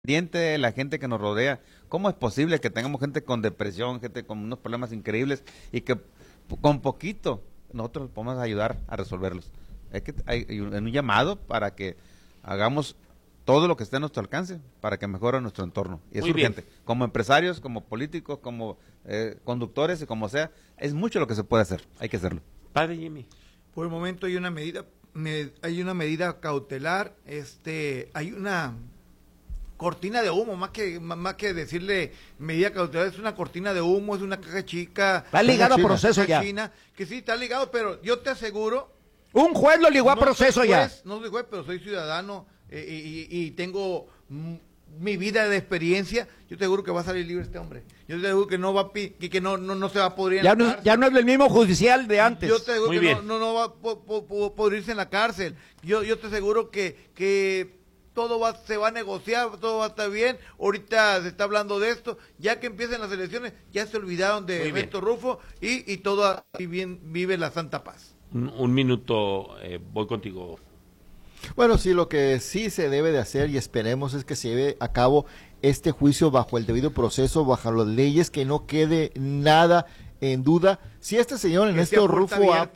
pendiente de la gente que nos rodea. ¿Cómo es posible que tengamos gente con depresión, gente con unos problemas increíbles y que con poquito nosotros podemos ayudar a resolverlos? Hay un llamado para que hagamos todo lo que esté a nuestro alcance para que mejore nuestro entorno. Y es urgente. Como empresarios, como políticos, como conductores y como sea, es mucho lo que se puede hacer. Hay que hacerlo. Padre Jimmy. Por el momento hay una medida cautelar, hay una cortina de humo, más que decirle medida cautelar, es una cortina de humo, es una caja chica. Está ligado a proceso ya. China, que sí, está ligado, pero yo te aseguro. Un juez lo ligó a proceso ya. No soy juez, pero soy ciudadano y tengo mi vida de experiencia. Yo te aseguro que va a salir libre este hombre. Yo te aseguro que no va que no se va a poder ir ya no es el mismo judicial de antes. Yo te aseguro que no va a poder irse en la cárcel. Yo te aseguro que todo se va a negociar, todo va a estar bien. Ahorita se está hablando de esto. Ya que empiecen las elecciones, ya se olvidaron de Ernesto Rufo y todo bien vive la santa paz. Un minuto, voy contigo. Bueno, sí, lo que sí se debe de hacer y esperemos es que se lleve a cabo este juicio bajo el debido proceso, bajo las leyes, que no quede nada en duda. Si este señor Ernesto Rufo,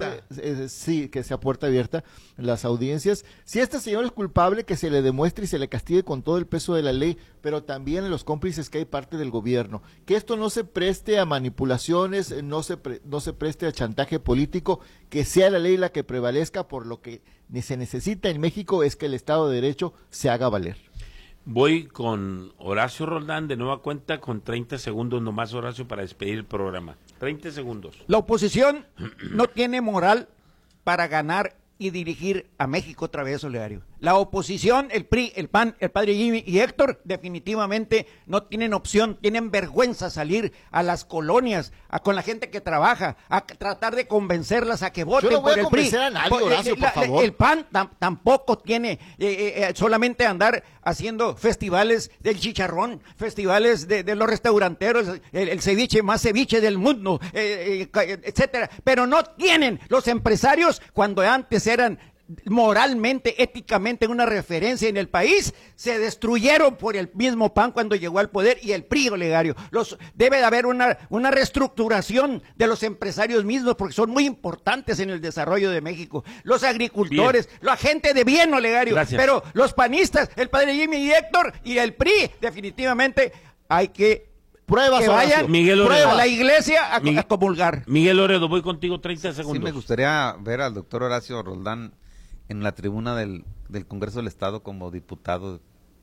sí, que sea puerta abierta, las audiencias, si este señor es culpable, que se le demuestre y se le castigue con todo el peso de la ley, pero también en los cómplices que hay parte del gobierno, que esto no se preste a manipulaciones, no se preste a chantaje político, que sea la ley la que prevalezca. Por lo que se necesita en México es que el Estado de Derecho se haga valer. Voy con Horacio Roldán, de nueva cuenta, con 30 segundos nomás, Horacio, para despedir el programa. 30 segundos. La oposición no tiene moral para ganar y dirigir a México otra vez, Olegario. La oposición, el PRI, el PAN, el padre Jimmy y Héctor, definitivamente no tienen opción, tienen vergüenza salir a las colonias, con la gente que trabaja, a tratar de convencerlas a que voten por el PRI. A nadie, Horacio, por favor. El PAN tampoco tiene solamente andar haciendo festivales del chicharrón, festivales de los restauranteros, el ceviche más ceviche del mundo, etcétera. Pero no tienen los empresarios, cuando antes eran moralmente, éticamente una referencia en el país, se destruyeron por el mismo PAN cuando llegó al poder y el PRI, Olegario. Debe de haber una reestructuración de los empresarios mismos, porque son muy importantes en el desarrollo de México. Los agricultores, la gente de bien, Olegario. Gracias. Pero los panistas, el padre Jimmy y Héctor y el PRI, definitivamente hay que que vayan a la iglesia a comulgar. Miguel Loredo, voy contigo 30 segundos. Sí, me gustaría ver al doctor Horacio Roldán en la tribuna del Congreso del Estado como diputado.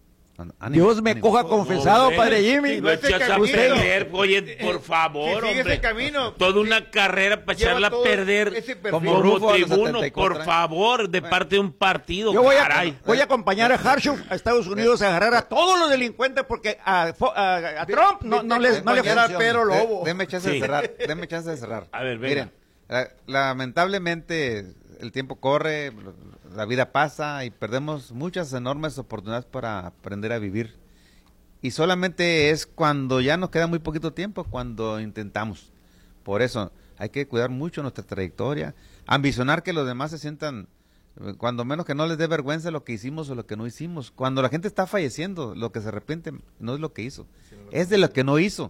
Dios me coja confesado, padre Jimmy. No echas a perder, oye, por favor, hombre. Toda una carrera para echarla a perder como tribuno, por favor, de parte de un partido. Yo voy a acompañar a Harshuf a Estados Unidos a agarrar a todos los delincuentes, porque a Trump no le funciona. Pedro Lobo. Deme chance de cerrar. A ver, venga. Miren, lamentablemente el tiempo corre, la vida pasa y perdemos muchas enormes oportunidades para aprender a vivir. Y solamente es cuando ya nos queda muy poquito tiempo, cuando intentamos. Por eso hay que cuidar mucho nuestra trayectoria, ambicionar que los demás se sientan, cuando menos que no les dé vergüenza lo que hicimos o lo que no hicimos. Cuando la gente está falleciendo, lo que se arrepiente no es lo que hizo, es de lo que no hizo.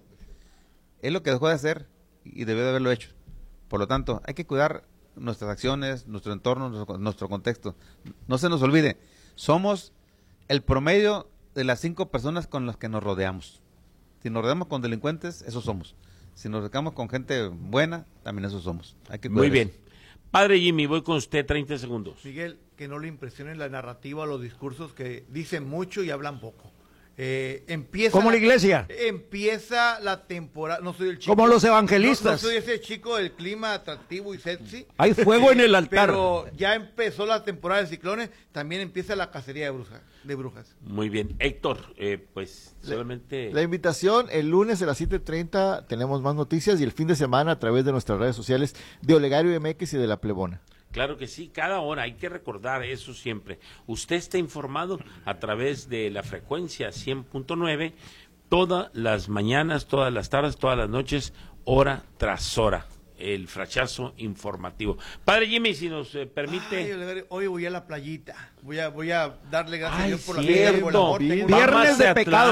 Es lo que dejó de hacer y debió de haberlo hecho. Por lo tanto, hay que cuidar nuestras acciones, nuestro entorno, nuestro contexto. No se nos olvide, somos el promedio de las 5 personas con las que nos rodeamos. Si nos rodeamos con delincuentes, eso somos. Si nos rodeamos con gente buena, también eso somos. Hay que muy bien. Padre Jimmy, voy con usted 30 segundos. Miguel, que no le impresione la narrativa o los discursos que dicen mucho y hablan poco. Empieza como la iglesia. Empieza la temporada. No soy el chico. Como los evangelistas. No soy ese chico del clima atractivo y sexy. Hay fuego en el altar. Pero ya empezó la temporada de ciclones. También empieza la cacería de brujas. Muy bien. Héctor, pues solamente. La invitación, el lunes a las 7:30 tenemos más noticias y el fin de semana a través de nuestras redes sociales de Olegario MX y de La Plebona. Claro que sí, cada hora, hay que recordar eso siempre. Usted está informado a través de la frecuencia 100.9, todas las mañanas, todas las tardes, todas las noches, hora tras hora. el flachazo informativo. Padre Jimmy, si nos permite. Hoy voy a la playita. Voy a darle gracias a Dios por la vida, por el amor. Viernes de pecado.